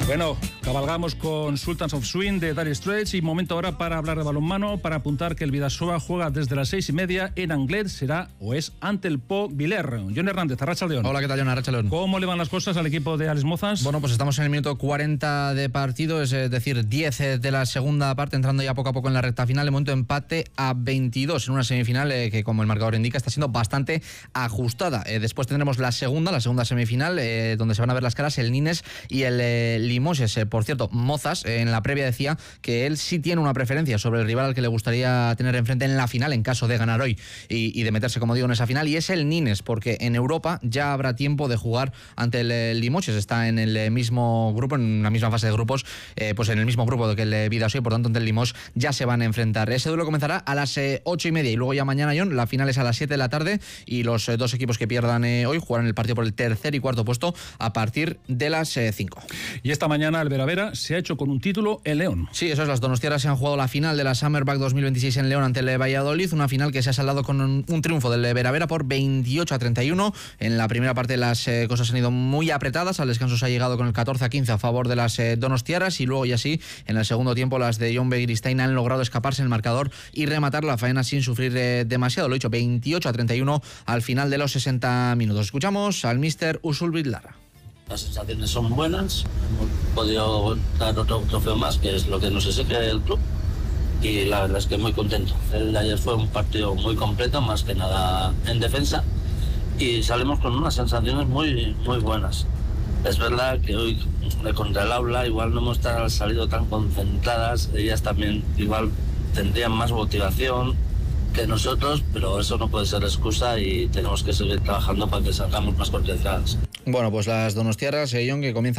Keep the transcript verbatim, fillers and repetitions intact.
Bueno, cabalgamos con Sultans of Swing de Dire Straits y momento ahora para hablar de balonmano, para apuntar que el Bidasoa juega desde las seis y media en Anglet, será o es ante el Po Viler. John Hernández, Arratsaldeon. Hola, ¿qué tal, John? Arratsaldeon. ¿Cómo le van las cosas al equipo de Alex Mozas? Bueno, pues estamos en el minuto cuarenta de partido, es decir, diez de la segunda parte, entrando ya poco a poco en la recta final. De momento empate a veintidós en una semifinal eh, que, como el marcador indica, está siendo bastante ajustada. Eh, después tendremos la segunda, la segunda semifinal, eh, donde se van a ver las caras el Nines y el eh, Limoges. Eh, por cierto, Mozas eh, en la previa decía que él sí tiene una preferencia sobre el rival al que le gustaría tener enfrente en la final en caso de ganar hoy y, y de meterse, como digo, en esa final, y es el Nines, porque en Europa ya habrá tiempo de jugar ante el, el Limoges. Está en el mismo grupo, en la misma fase de grupos, eh, pues en el mismo grupo que el Bidasoa, y por tanto ante el Limoges ya se van a enfrentar. Ese duelo comenzará a las eh, ocho y media y luego ya mañana, John, la final es a las siete de la tarde y los eh, dos equipos que pierdan eh, hoy jugarán el partido por el tercer y cuarto puesto a partir de las eh, cinco. Y esta mañana el Vera Vera se ha hecho con un título en León. Sí, eso es, las donostiarras se han jugado la final de la Summerback dos mil veintiséis en León ante el Valladolid, una final que se ha saldado con un, un triunfo del Vera Vera por veintiocho a treinta y uno. En la primera parte las eh, cosas han ido muy apretadas, al descanso se ha llegado con el catorce a quince a favor de las eh, donostiarras y luego y así en el segundo tiempo las de John Begiristain han logrado escaparse en el marcador y rematar la faena sin sufrir eh, demasiado. Lo he dicho, veintiocho a treinta y uno al final de los sesenta minutos. Escuchamos al míster Usul Bidlara. Las sensaciones son buenas, hemos podido dar otro trofeo más, que es lo que nos exige el club, y la verdad es que muy contento. El de ayer fue un partido muy completo, más que nada en defensa, y salimos con unas sensaciones muy, muy buenas. Es verdad que hoy contra el Aula igual no hemos salido tan concentradas, ellas también igual tendrían más motivación que nosotros, pero eso no puede ser excusa y tenemos que seguir trabajando para que salgamos más concentradas. Bueno, pues las donostiarras, eh, John, que comienzan